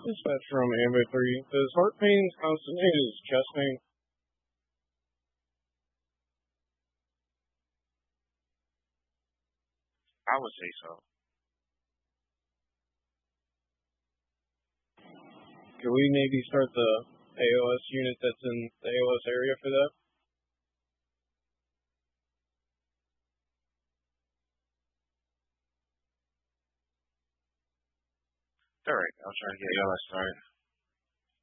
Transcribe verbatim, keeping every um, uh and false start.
Dispatch from Amber three. Does heart pain constitute as chest pain? I would say so. Can we maybe start the A O S unit that's in the A O S area for that? All right, I'll try to get y'all started.